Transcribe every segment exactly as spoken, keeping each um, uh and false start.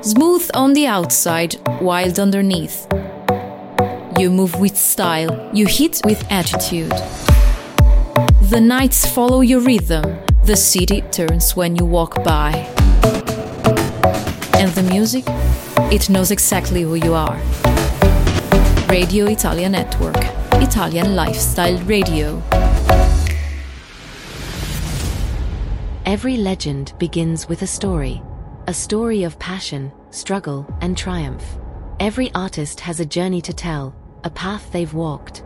Smooth on the outside, wild underneath. You move with style, you hit with attitude. The nights follow your rhythm, the city turns when you walk by. And the music, it knows exactly who you are. Radio Italia Network, Italian Lifestyle Radio. Every legend begins with a story. A story of passion, struggle, and triumph. Every artist has a journey to tell, a path they've walked.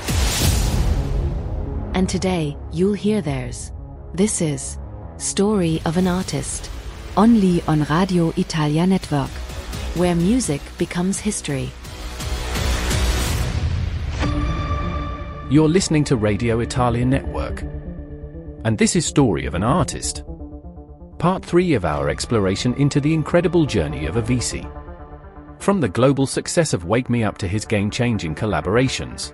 And today, you'll hear theirs. This is Story of an Artist. Only on Radio Italia Network, where music becomes history. You're listening to Radio Italia Network. And this is Story of an Artist. Part three of our exploration into the incredible journey of Avicii. From the global success of Wake Me Up to his game-changing collaborations.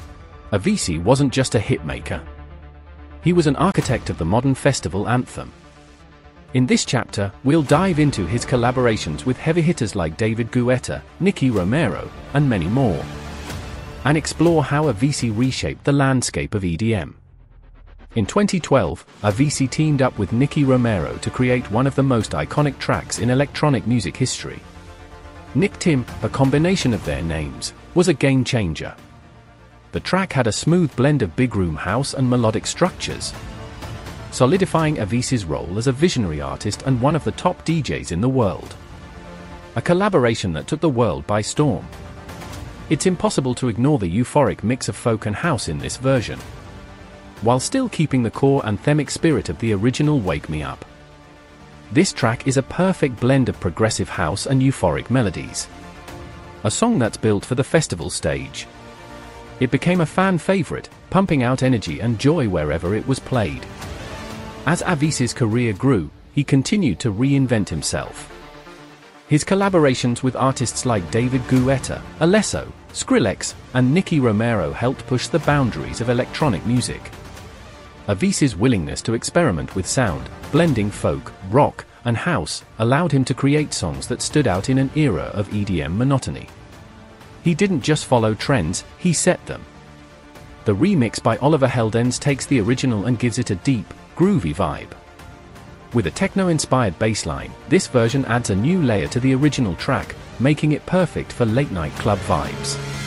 Avicii wasn't just a hitmaker. He was an architect of the modern festival anthem. In this chapter, we'll dive into his collaborations with heavy hitters like David Guetta, Nicky Romero, and many more. And explore how Avicii reshaped the landscape of E D M. In twenty twelve, Avicii teamed up with Nicky Romero to create one of the most iconic tracks in electronic music history. Nick Tim, a combination of their names, was a game changer. The track had a smooth blend of big room house and melodic structures, solidifying Avicii's role as a visionary artist and one of the top D Js in the world. A collaboration that took the world by storm. It's impossible to ignore the euphoric mix of folk and house in this version, while still keeping the core anthemic spirit of the original Wake Me Up. This track is a perfect blend of progressive house and euphoric melodies. A song that's built for the festival stage. It became a fan favorite, pumping out energy and joy wherever it was played. As Avicii's career grew, he continued to reinvent himself. His collaborations with artists like David Guetta, Alesso, Skrillex, and Nicky Romero helped push the boundaries of electronic music. Avicii's willingness to experiment with sound, blending folk, rock, and house, allowed him to create songs that stood out in an era of E D M monotony. He didn't just follow trends, he set them. The remix by Oliver Heldens takes the original and gives it a deep, groovy vibe. With a techno-inspired bass line, this version adds a new layer to the original track, making it perfect for late-night club vibes.